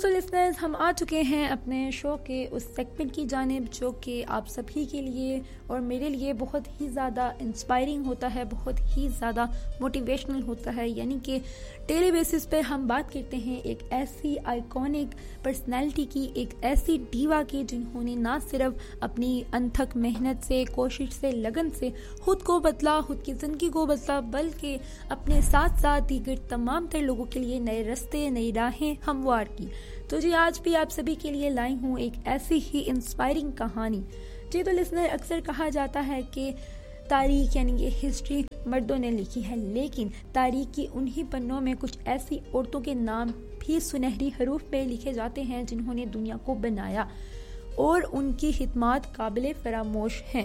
तो लिसनर्स, हम आ चुके हैं अपने शो के उस सेगमेंट की जानिब जो कि आप सभी के लिए और मेरे लिए बहुत ही ज़्यादा इंस्पायरिंग होता है, बहुत ही ज़्यादा मोटिवेशनल होता है। यानी कि डेली बेसिस पे हम बात करते हैं एक ऐसी आइकॉनिक पर्सनैलिटी की, एक ऐसी डीवा की जिन्होंने ना सिर्फ अपनी अनथक मेहनत से, कोशिश से, लगन से खुद को बदला, खुद की ज़िंदगी को बदला, बल्कि अपने साथ साथ दीगर तमाम तर लोगों के लिए नए रास्ते, नई राहें हमवार की। तो जी आज भी आप सभी के लिए लाई हूँ एक ऐसी ही इंस्पायरिंग कहानी। जी तो लिसनर, अक्सर कहा जाता है कि तारीख यानी कि हिस्ट्री मर्दों ने लिखी है, लेकिन तारीख की उन्हीं पन्नों में कुछ ऐसी औरतों के नाम भी सुनहरी हरूफ में लिखे जाते हैं जिन्होंने दुनिया को बनाया और उनकी खिदमत काबिले फरामोश हैं।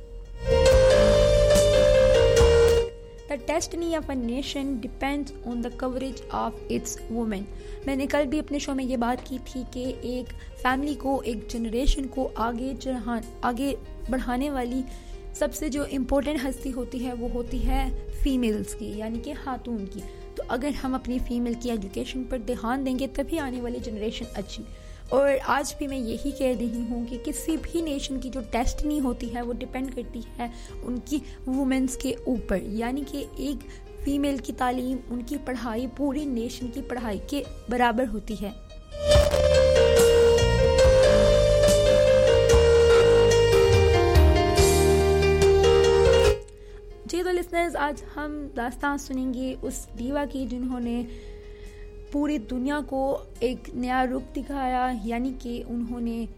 The destiny of a nation depends on the courage of its women। मैंने कल भी अपने शो में ये बात की थी कि एक फैमिली को, एक जनरेशन को आगे बढ़ाने वाली सबसे जो इम्पोर्टेंट हस्ती होती है वो होती है फीमेल्स की, यानी कि खातून की। तो अगर हम अपनी फीमेल की एजुकेशन पर ध्यान देंगे तभी आने वाली जनरेशन अच्छी। और आज भी मैं यही कह रही हूँ कि किसी भी नेशन की जो डेस्टिनी होती है वो डिपेंड करती है उनकी वुमेन्स के ऊपर, यानी कि एक फीमेल की तालीम, उनकी पढ़ाई पूरी नेशन की पढ़ाई के बराबर होती है। जी तो लिसनर्स, आज हम दास्तान सुनेंगे उस दीवा की जिन्होंने पूरी दुनिया को एक नया रुख दिखाया, यानी कि उन्होंने